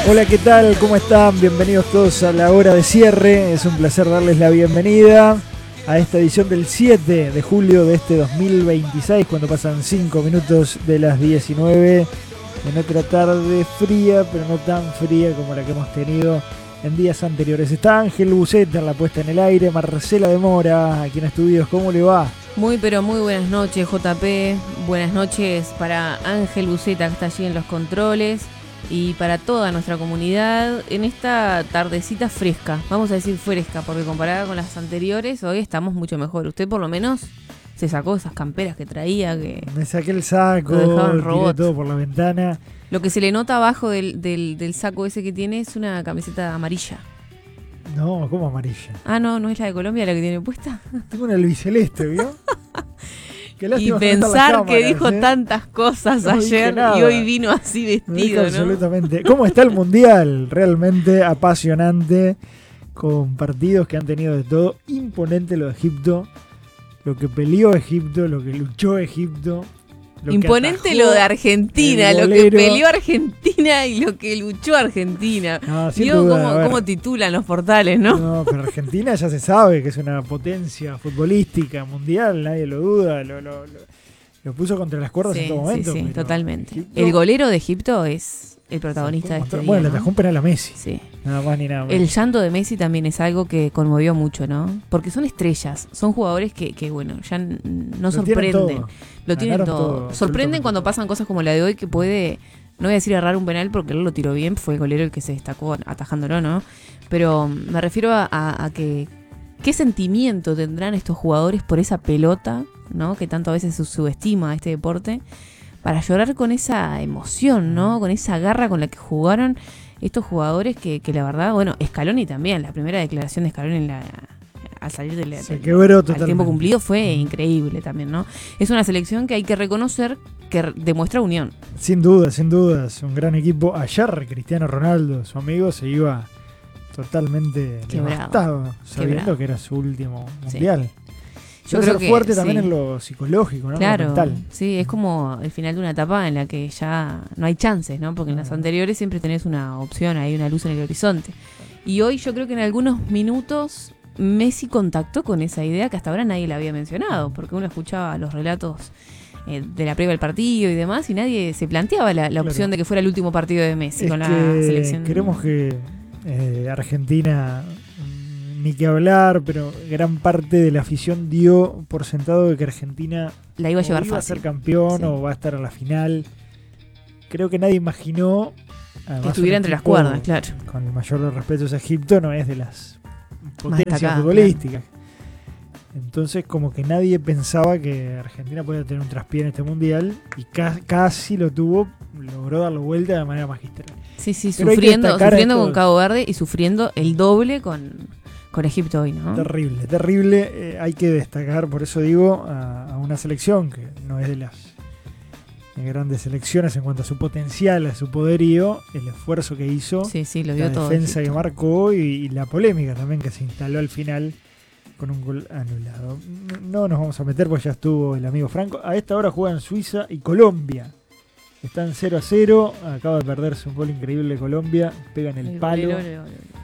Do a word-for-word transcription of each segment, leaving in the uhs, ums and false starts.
Hola, ¿qué tal? ¿Cómo están? Bienvenidos todos a la hora de cierre. Es un placer darles la bienvenida a esta edición del siete de julio de este dos mil veintiséis, cuando pasan cinco minutos de las diecinueve, en otra tarde fría, pero no tan fría como la que hemos tenido en días anteriores. Está Ángel Buceta en la puesta en el aire, Marcela de Mora aquí en estudios. ¿Cómo le va? Muy pero muy buenas noches, J P. Buenas noches para Ángel Buceta, que está allí en los controles, y para toda nuestra comunidad en esta tardecita fresca. Vamos a decir fresca, porque comparada con las anteriores, hoy estamos mucho mejor. Usted por lo menos se sacó esas camperas que traía. Que Me saqué el saco, tiré todo por la ventana. Lo que se le nota abajo del, del, del saco ese que tiene es una camiseta amarilla. No, ¿cómo amarilla? Ah, no, ¿no es la de Colombia la que tiene puesta? Tengo una albiceleste, ¿vio? Y pensar cámaras, que dijo ¿eh? tantas cosas no ayer y hoy vino así vestido, ¿no? Absolutamente. ¿Cómo está el Mundial? Realmente apasionante, con partidos que han tenido de todo. Imponente lo de Egipto, lo que peleó Egipto, lo que luchó Egipto. Lo Imponente lo de Argentina, lo que peleó Argentina y lo que luchó Argentina. No, Digo, duda, cómo, cómo titulan los portales, ¿no? No, pero Argentina ya se sabe que es una potencia futbolística mundial, nadie lo duda, lo, lo, lo, lo puso contra las cuerdas sí, en todo momento. Sí, sí, totalmente. Egipto, el golero de Egipto es el protagonista de este día. Bueno, ¿no? le atajó un penal a Messi. Sí. Nada más ni nada más. El llanto de Messi también es algo que conmovió mucho, ¿no? Porque son estrellas, son jugadores que, que bueno, ya no lo sorprenden. Tienen lo tienen todo. todo Sorprenden cuando todo. Pasan cosas como la de hoy, que puede, no voy a decir errar un penal porque él lo tiró bien, fue el golero el que se destacó atajándolo, ¿no? Pero me refiero a, a, a que qué sentimiento tendrán estos jugadores por esa pelota, ¿no? Que tanto a veces se subestima a este deporte, para llorar con esa emoción, ¿no? Con esa garra con la que jugaron estos jugadores que, que la verdad, bueno, Scaloni también, la primera declaración de Scaloni en la, al salir del, del al tiempo cumplido fue increíble también, ¿no? Es una selección que hay que reconocer que demuestra unión. Sin duda, sin duda, es un gran equipo. Ayer Cristiano Ronaldo, su amigo, se iba totalmente quebrado, devastado, sabiendo quebrado. que era su último mundial. Sí. Yo creo que fuerte también sí. en lo psicológico, ¿no? Claro, lo mental. Sí, es como el final de una etapa en la que ya no hay chances, ¿no? Porque en las anteriores siempre tenés una opción, hay una luz en el horizonte. Y hoy yo creo que en algunos minutos Messi contactó con esa idea que hasta ahora nadie la había mencionado, porque uno escuchaba los relatos eh, de la previa del partido y demás, y nadie se planteaba la, la opción claro. de que fuera el último partido de Messi es con la selección. Queremos que eh, Argentina... ni que hablar, pero gran parte de la afición dio por sentado de que Argentina la iba a llevar o iba fácil. a ser campeón sí. o va a estar a la final. Creo que nadie imaginó que estuviera entre las cuerdas, claro. Con el mayor de los respetos a Egipto, no es de las potencias futbolísticas. Claro. Entonces, como que nadie pensaba que Argentina podía tener un traspié en este mundial y ca- casi lo tuvo, logró darlo vuelta de manera magistral. Sí, sí, pero sufriendo, sufriendo con Cabo Verde y sufriendo el doble con Con Egipto hoy, ¿no? Terrible, terrible. Eh, hay que destacar, por eso digo, a, a una selección que no es de las de grandes selecciones en cuanto a su potencial, a su poderío, el esfuerzo que hizo, sí, sí, lo dio la todo defensa Egipto. que marcó y, y la polémica también que se instaló al final con un gol anulado. No nos vamos a meter porque ya estuvo el amigo Franco. A esta hora juegan Suiza y Colombia. Están cero a cero. Acaba de perderse un gol increíble de Colombia. Pegan el, el palo. Golero,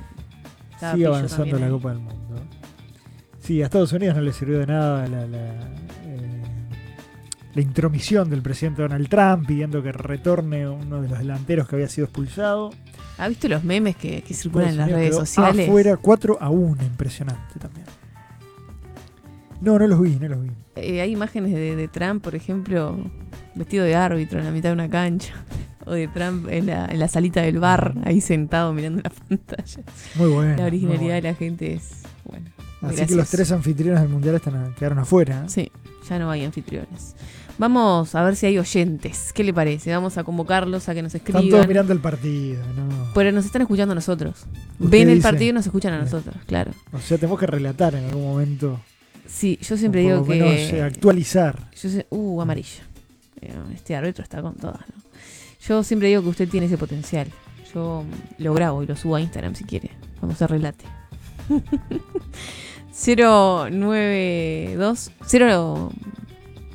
Sigue avanzando la Copa del Mundo. Sí, a Estados Unidos no le sirvió de nada la, la, eh, la intromisión del presidente Donald Trump pidiendo que retorne uno de los delanteros que había sido expulsado. ¿Ha visto los memes que, que circulan en las redes sociales? Afuera cuatro a uno, impresionante también. No, no los vi, no los vi. Eh, hay imágenes de, de Trump, por ejemplo, vestido de árbitro en la mitad de una cancha. O de Trump en la, en la salita del bar, ahí sentado mirando la pantalla. Muy bueno. La originalidad bueno. de la gente es, bueno, así gracioso. Que los tres anfitriones del Mundial están, quedaron afuera. ¿eh? Sí, ya no hay anfitriones. Vamos a ver si hay oyentes. ¿Qué le parece? Vamos a convocarlos a que nos escriban. Están todos mirando el partido, ¿no? Pero nos están escuchando a nosotros. Ven el partido y nos escuchan a nosotros, claro. O sea, tenemos que relatar en algún momento. Sí, yo siempre digo que... Menos, eh, actualizar. Yo sé, uh, amarillo. Este árbitro está con todas, ¿no? Yo siempre digo que usted tiene ese potencial. Yo lo grabo y lo subo a Instagram si quiere, cuando se relate. cero nueve dos cero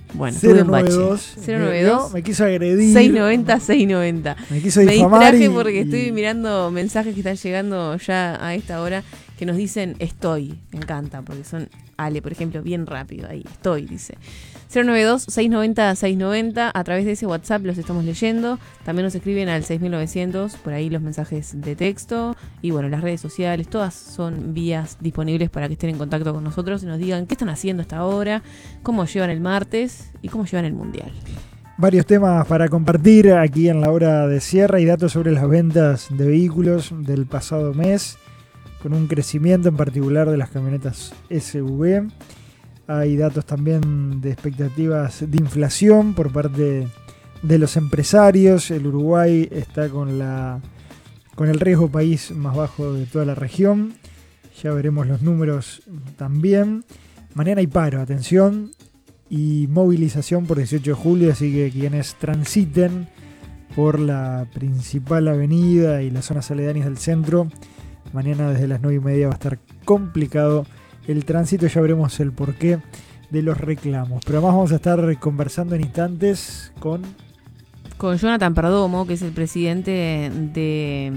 Bueno, tuve un bache. cero nueve dos Me quiso agredir. seiscientos noventa, seiscientos noventa Me quiso difamar. Me distraje y, porque y... estoy mirando mensajes que están llegando ya a esta hora que nos dicen estoy. Me encanta porque son Ale, por ejemplo, bien rápido. Ahí, estoy, dice. cero nueve dos, seiscientos noventa, seiscientos noventa. A través de ese WhatsApp los estamos leyendo. También nos escriben al seis mil novecientos. Por ahí los mensajes de texto. Y bueno, las redes sociales. Todas son vías disponibles para que estén en contacto con nosotros y nos digan qué están haciendo hasta ahora, cómo llevan el martes y cómo llevan el mundial. Varios temas para compartir aquí en la hora de cierre y datos sobre las ventas de vehículos del pasado mes, con un crecimiento en particular de las camionetas S U V. Hay datos también de expectativas de inflación por parte de los empresarios. El Uruguay está con, la, con el riesgo país más bajo de toda la región. Ya veremos los números también. Mañana hay paro, atención, y movilización por dieciocho de julio, así que quienes transiten por la principal avenida y las zonas aledañas del centro, mañana desde las nueve y media va a estar complicado el tránsito. Ya veremos el porqué de los reclamos. Pero además vamos a estar conversando en instantes con... Con Jonathan Perdomo, que es el presidente de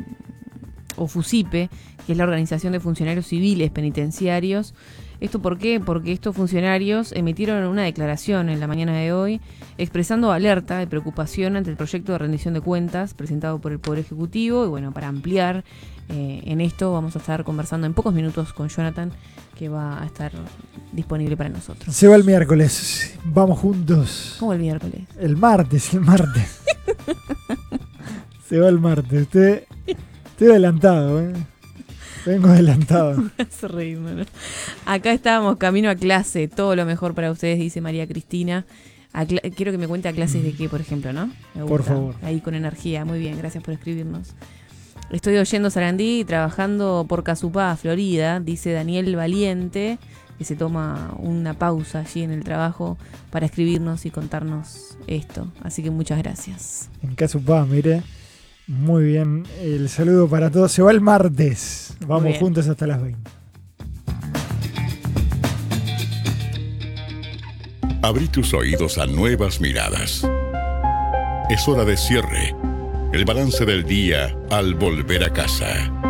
OFUCIPE, que es la Organización de Funcionarios Civiles Penitenciarios. ¿Esto por qué? Porque estos funcionarios emitieron una declaración en la mañana de hoy expresando alerta de preocupación ante el proyecto de rendición de cuentas presentado por el Poder Ejecutivo. Y bueno, para ampliar eh, en esto vamos a estar conversando en pocos minutos con Jonathan, que va a estar disponible para nosotros. Se va el miércoles, vamos juntos. ¿Cómo el miércoles? El martes, el martes. Se va el martes. Usted, estoy adelantado, ¿eh? Vengo adelantado. Me hace reír, ¿no? Acá estábamos camino a clase. Todo lo mejor para ustedes, dice María Cristina. A cl- quiero que me cuente a clases de qué, por ejemplo, ¿no? Me gusta. Por favor. Ahí con energía. Muy bien, gracias por escribirnos. Estoy oyendo Sarandí y trabajando por Casupá, Florida, dice Daniel Valiente, que se toma una pausa allí en el trabajo para escribirnos y contarnos esto. Así que muchas gracias. En Casupá, mire. Muy bien, el saludo para todos. Se va el martes. Vamos juntos hasta las veinte. Abrí tus oídos a nuevas miradas. Es hora de cierre. El balance del día al volver a casa.